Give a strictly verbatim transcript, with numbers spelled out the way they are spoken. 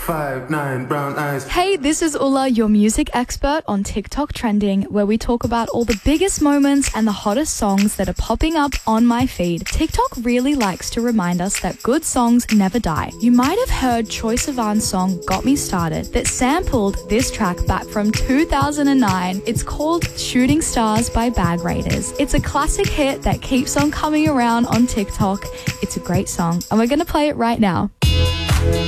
five, nine, brown eyes. Hey, this is Ulla, your music expert on TikTok Trending, where we talk about all the biggest moments and the hottest songs that are popping up on my feed. TikTok really likes to remind us that good songs never die. You might have heard Troye Sivan's song Got Me Started that sampled this track back from two thousand nine. It's called Shooting Stars by Bag Raiders. It's a classic hit that keeps on coming around on TikTok. It's a great song, and we're going to play it right now.